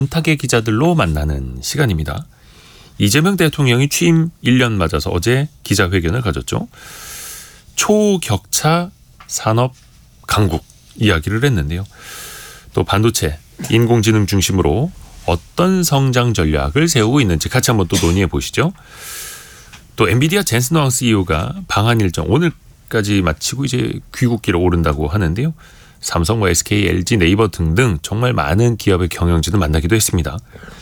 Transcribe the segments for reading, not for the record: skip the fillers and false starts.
타계 기자들로 만나는 시간입니다. 이재명 대통령이 취임 1년 맞아서 어제 기자회견을 가졌죠. 초격차 산업 강국 이야기를 했는데요. 또 반도체, 인공지능 중심으로 어떤 성장 전략을 세우고 있는지 같이 한번 또 논의해 보시죠. 또 엔비디아 젠슨 왕 CEO가 방한 일정 오늘까지 마치고 이제 귀국길에 오른다고 하는데요. 삼성과 SK, LG, 네이버 등등 정말 많은 기업의 경영진을 만나기도 했습니다.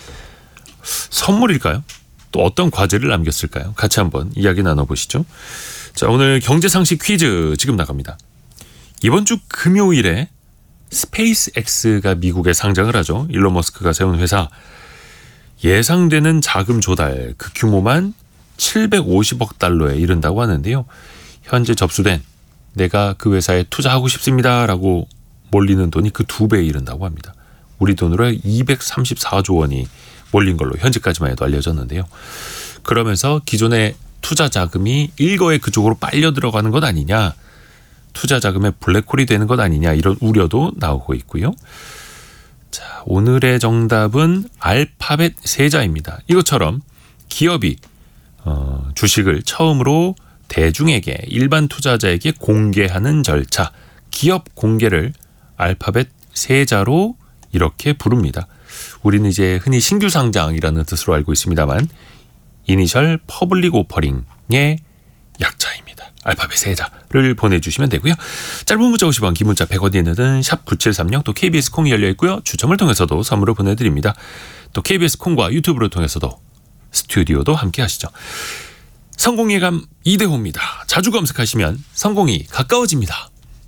선물일까요? 또 어떤 과제를 남겼을까요? 같이 한번 이야기 나눠보시죠. 자, 오늘 경제상식 퀴즈 지금 나갑니다. 이번 주 금요일에 스페이스X가 미국에 상장을 하죠. 일론 머스크가 세운 회사. 예상되는 자금 조달 그 규모만 750억 달러에 이른다고 하는데요. 현재 접수된 내가 그 회사에 투자하고 싶습니다라고 몰리는 돈이 그 2배에 이른다고 합니다. 우리 돈으로 234조 원이 몰린 걸로 현재까지만 해도 알려졌는데요. 그러면서 기존의 투자 자금이 일거에 그쪽으로 빨려 들어가는 것 아니냐, 투자 자금의 블랙홀이 되는 것 아니냐, 이런 우려도 나오고 있고요. 자, 오늘의 정답은 알파벳 세자입니다. 이것처럼 기업이 주식을 처음으로 대중에게, 일반 투자자에게 공개하는 절차, 기업 공개를 알파벳 세자로 이렇게 부릅니다. 우리는 이제 흔히 신규 상장이라는 뜻으로 알고 있습니다만 이니셜 퍼블릭 오퍼링의 약자입니다. 알파벳 세자를 보내주시면 되고요. 짧은 문자 50원, 긴 문자 100원이 있는 샵 9730, 또 KBS 콩이 열려 있고요. 추첨을 통해서도 선물을 보내드립니다. 또 KBS 콩과 유튜브를 통해서도 스튜디오도 함께 하시죠. 성공예감 이대호입니다. 자주 검색하시면 성공이 가까워집니다.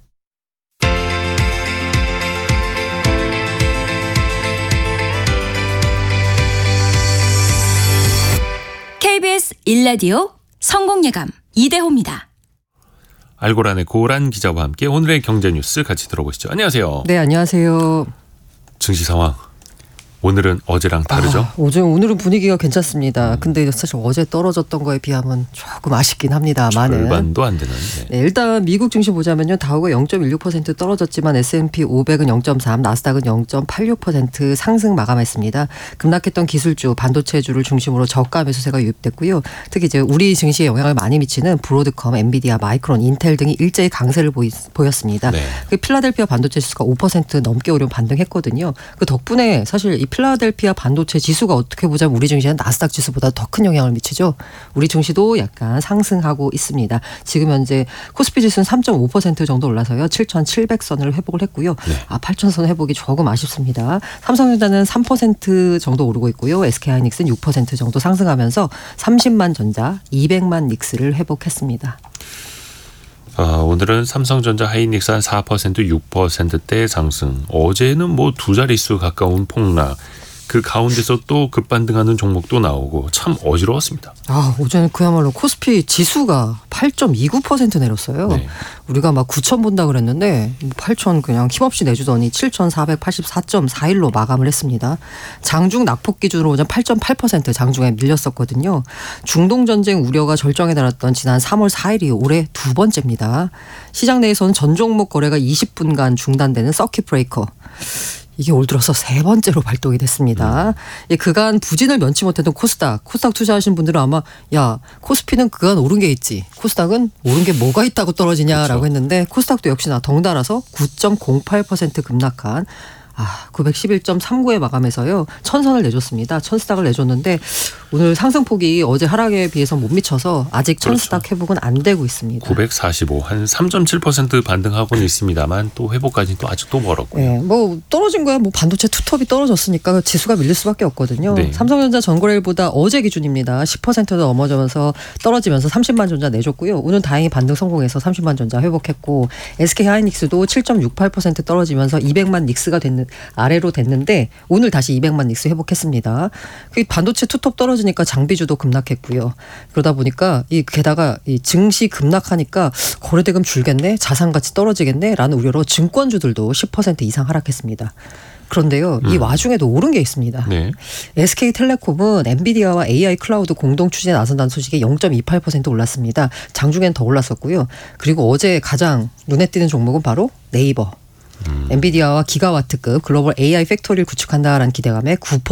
KBS 1라디오 성공예감 이대호입니다. 알고란의 고란 기자와 함께 오늘의 경제뉴스 같이 들어보시죠. 안녕하세요. 네, 안녕하세요. 증시 상황. 오늘은 어제랑 다르죠? 오늘은 분위기가 괜찮습니다. 근데 사실 어제 떨어졌던 거에 비하면 조금 아쉽긴 합니다만은. 절반도 안 되는. 네, 일단 미국 증시 보자면요. 다우가 0.16% 떨어졌지만 S&P 500은 0.3, 나스닥은 0.86% 상승 마감했습니다. 급락했던 기술주, 반도체주를 중심으로 저가 매수세가 유입됐고요. 특히 이제 우리 증시에 영향을 많이 미치는 브로드컴, 엔비디아, 마이크론, 인텔 등이 일제히 강세를 보였습니다. 네. 필라델피아 반도체 지수가 5% 넘게 오르면 반등했거든요. 그 덕분에 사실 이 필라델피아 반도체 지수가 어떻게 보자면 우리 증시는 나스닥 지수보다 더 큰 영향을 미치죠. 우리 증시도 약간 상승하고 있습니다. 지금 현재 코스피 지수는 3.5% 정도 올라서요. 7,700선을 회복을 했고요. 네. 8,000선 회복이 조금 아쉽습니다. 삼성전자는 3% 정도 오르고 있고요. SK하이닉스는 6% 정도 상승하면서 30만 전자, 200만 닉스를 회복했습니다. 오늘은 삼성전자, 하이닉스 한 4%, 6%대 상승. 어제는 뭐 두 자릿수 가까운 폭락. 그 가운데서 또 급반등하는 종목도 나오고 참 어지러웠습니다. 어제는 그야말로 코스피 지수가 8.29% 내렸어요. 네. 우리가 막 9천 본다 그랬는데 8천 그냥 힘없이 내주더니 7,484.41로 마감을 했습니다. 장중 낙폭 기준으로 보면 8.8% 장중에 밀렸었거든요. 중동전쟁 우려가 절정에 달했던 지난 3월 4일이 올해 두 번째입니다. 시장 내에서는 전 종목 거래가 20분간 중단되는 서킷 브레이커. 이게 올 들어서 세 번째로 발동이 됐습니다. 그간 부진을 면치 못했던 코스닥 투자하신 분들은 아마 야 코스피는 그간 오른 게 있지 코스닥은 오른 게 뭐가 있다고 떨어지냐라고 그렇죠. 했는데 코스닥도 역시나 덩달아서 9.08% 급락한 911.39에 마감해서요. 1000선을 내줬습니다. 1000스닥을 내줬는데 오늘 상승폭이 어제 하락에 비해서 못 미쳐서 아직 1000스닥 회복은 안 되고 있습니다. 945, 한 3.7% 반등하고는 있습니다만 또 회복까지 또 아직도 멀었고요. 네, 뭐 떨어진 거야. 뭐 반도체 투톱이 떨어졌으니까 지수가 밀릴 수밖에 없거든요. 네. 삼성전자 전거래일보다 어제 기준입니다. 10%도 넘어져서 떨어지면서 30만 전자 내줬고요. 오늘 다행히 반등 성공해서 30만 전자 회복했고 SK하이닉스도 7.68% 떨어지면서 200만 닉스가 아래로 됐는데 오늘 다시 200만 닉스 회복했습니다. 반도체 투톱 떨어지니까 장비주도 급락했고요. 그러다 보니까 게다가 이 증시 급락하니까 거래대금 줄겠네, 자산가치 떨어지겠네 라는 우려로 증권주들도 10% 이상 하락했습니다. 그런데요, 이 와중에도 오른 게 있습니다. 네. SK텔레콤은 엔비디아와 AI 클라우드 공동 추진에 나선다는 소식에 0.28% 올랐습니다. 장중엔 더 올랐었고요. 그리고 어제 가장 눈에 띄는 종목은 바로 네이버. 엔비디아와 기가와트급 글로벌 AI 팩토리를 구축한다라는 기대감에 9%